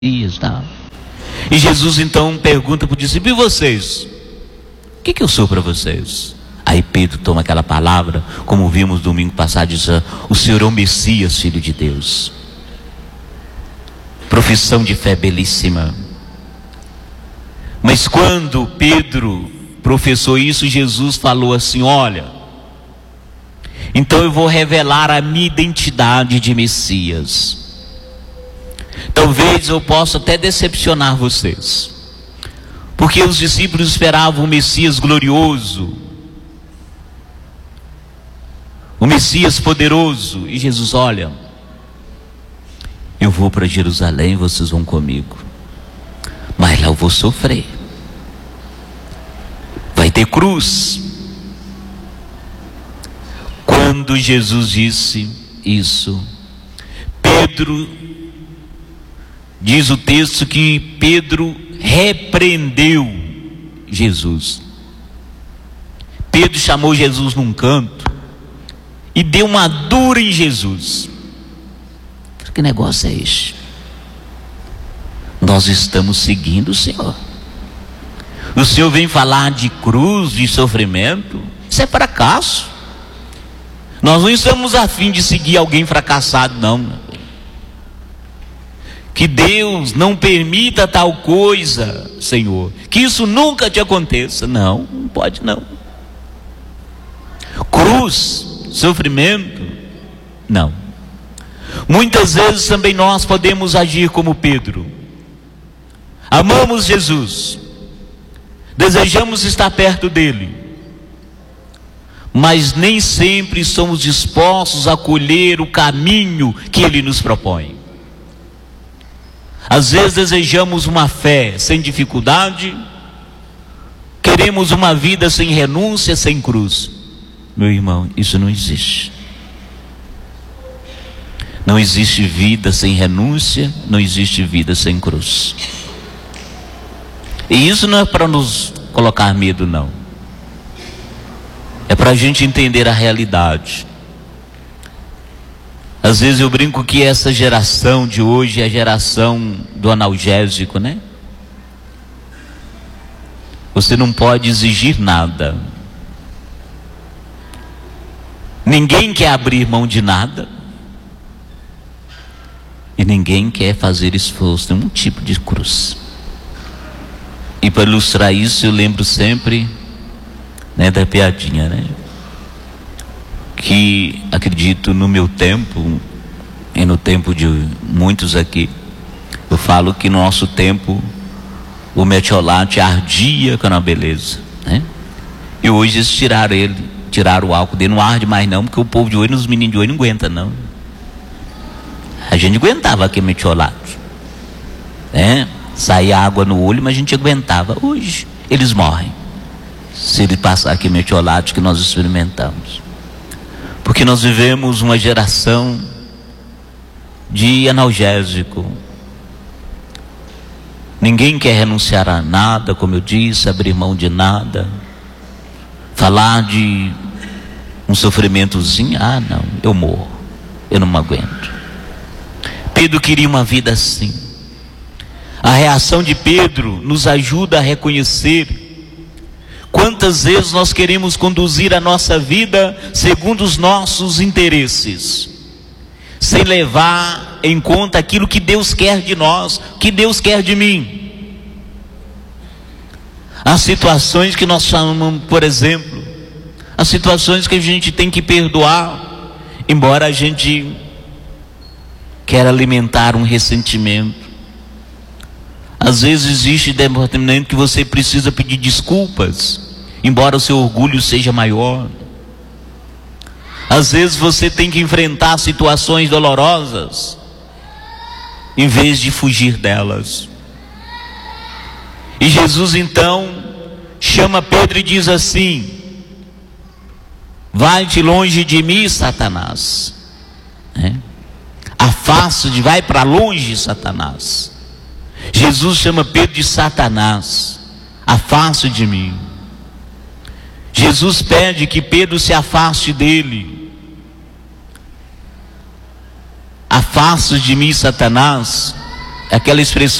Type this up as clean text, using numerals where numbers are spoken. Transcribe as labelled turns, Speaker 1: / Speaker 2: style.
Speaker 1: Tá? E Jesus então pergunta para os discípulos: e vocês? O que eu sou para vocês? Aí Pedro toma aquela palavra, como vimos domingo passado, diz: o Senhor é o Messias, Filho de Deus. Profissão de fé belíssima. Mas quando Pedro professou isso, Jesus falou assim: olha, então eu vou revelar a minha identidade de Messias. Talvez eu possa até decepcionar vocês, porque os discípulos esperavam o Messias glorioso, o Messias poderoso. E Jesus: olha, eu vou para Jerusalém, vocês vão comigo, mas lá eu vou sofrer, vai ter cruz. Quando Jesus disse isso, Pedro, diz o texto que Pedro repreendeu Jesus. Pedro chamou Jesus num canto e deu uma dura em Jesus. Que negócio é esse? Nós estamos seguindo o Senhor. O Senhor vem falar de cruz, de sofrimento. Isso é fracasso. Nós não estamos a fim de seguir alguém fracassado, não. Que Deus não permita tal coisa, Senhor, que isso nunca te aconteça. Não, não pode não. Cruz, sofrimento, não. Muitas vezes também nós podemos agir como Pedro. Amamos Jesus, desejamos estar perto dele, mas nem sempre somos dispostos a acolher o caminho que ele nos propõe. Às vezes desejamos uma fé sem dificuldade, queremos uma vida sem renúncia, sem cruz. Meu irmão, isso não existe. Não existe vida sem renúncia, não existe vida sem cruz. E isso não é para nos colocar medo, não. É para a gente entender a realidade. Às vezes eu brinco que essa geração de hoje é a geração do analgésico, né? Você não pode exigir nada. Ninguém quer abrir mão de nada. E ninguém quer fazer esforço, nenhum tipo de cruz. E para ilustrar isso, eu lembro sempre, né, da piadinha, né? Que acredito no meu tempo e no tempo de muitos aqui, eu falo que no nosso tempo o metiolate ardia com a beleza, né? E hoje eles tiraram o álcool dele, não arde mais não, porque o povo de hoje, os meninos de hoje não aguenta não. A gente aguentava aquele metiolate, né? Saía água no olho, mas a gente aguentava. Hoje eles morrem se ele passar aquele metiolate que nós experimentamos. Porque nós vivemos uma geração de analgésico. Ninguém quer renunciar a nada, como eu disse, abrir mão de nada. Falar de um sofrimentozinho: ah, não, eu morro, eu não me aguento. Pedro queria uma vida assim. A reação de Pedro nos ajuda a reconhecer quantas vezes nós queremos conduzir a nossa vida segundo os nossos interesses, sem levar em conta aquilo que Deus quer de nós, que Deus quer de mim. Há situações que nós chamamos, por exemplo, as situações que a gente tem que perdoar, embora a gente quer alimentar um ressentimento. Às vezes existe departamento que você precisa pedir desculpas, embora o seu orgulho seja maior. Às vezes você tem que enfrentar situações dolorosas, em vez de fugir delas. E Jesus então chama Pedro e diz assim: vai-te longe de mim, Satanás. Afasta-te, vai para longe, Satanás. Jesus chama Pedro de Satanás. Afasta de mim. Jesus pede que Pedro se afaste dele. Afasta de mim, Satanás, aquela expressão